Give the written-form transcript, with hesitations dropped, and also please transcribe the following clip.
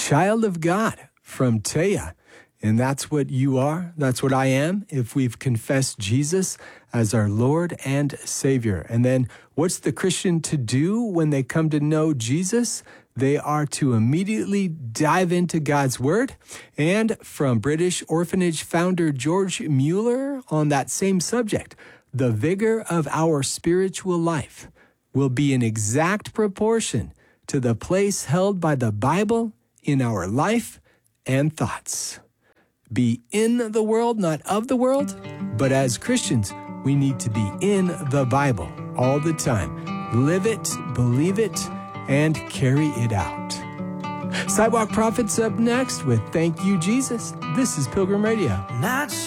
child of God from Taya. And that's what you are. That's what I am if we've confessed Jesus as our Lord and Savior. And then what's the Christian to do when they come to know Jesus? They are to immediately dive into God's Word. And from British orphanage founder George Mueller on that same subject, the vigor of our spiritual life will be in exact proportion to the place held by the Bible in our life and thoughts. Be in the world, not of the world. But as Christians, we need to be in the Bible all the time. Live it, believe it, and carry it out. Sidewalk Prophets up next with Thank You, Jesus. This is Pilgrim Radio.